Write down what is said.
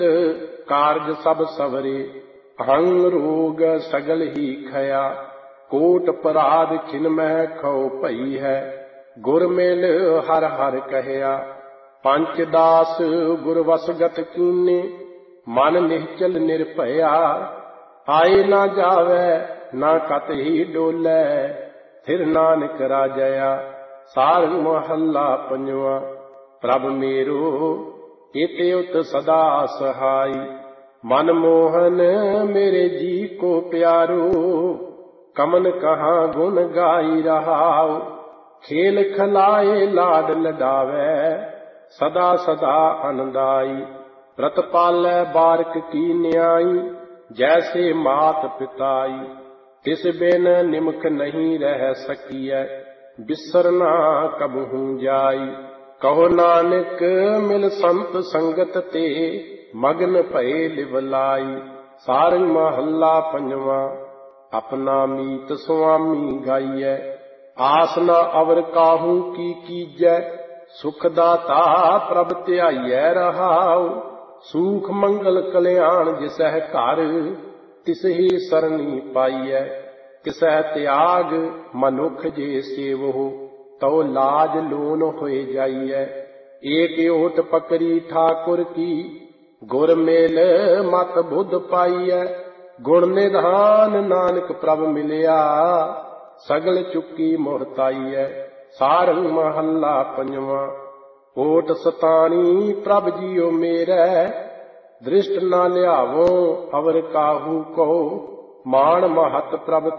कारज सब सवरे, अहंग रोग सगल ही खया। कोट पराध खिनमह खौ भई है, गुर मेल हर हर कहया। पंच दास गुर वसगत कीने, मन निश्चल निर्भया। आए ना जावै ना कत ही डोलै, थिर नानक राजया। सारंग महला पंजवा। प्रभ मेरो इति उत सदा सहाई, मन मोहन मेरे जी को प्यारो। कमन कहाँ गुण गाई रहाओ, खेल खलाए लाड लडावै। सदा सदा आनंदाई, व्रत पालै बारक की न्याई। जैसे मात पिताई, तिस बिन निमक नहीं रह सकियै। बिसरना कबहू जाई, कहो नानक मिल संत संगत ते। मगन भये लिवलाई। सारंग महला पंजवा। अपना मीत स्वामी गाइयै, आस न अवर काहू की कीजै। सुख दाता प्रभ ध्याइयै रहाओ, सूख मंगल कल्याण जिसह घर। तिसही सरनी पाइयै, किसह त्याग मनुख जे सेवो। तो लाज लोन होए जाइयै। एक ओट पकड़ी ठाकुर की, गुर मेल मत बुध पाइयै। गुण निधान नानक प्रभ मिलिया, सगल चुकी मोहताइयै। सारंग महला पंजवा। ओट सतानी प्रभ जियो मेरै, दृष्ट न लियावो अवर काहू को। मान महत प्रभ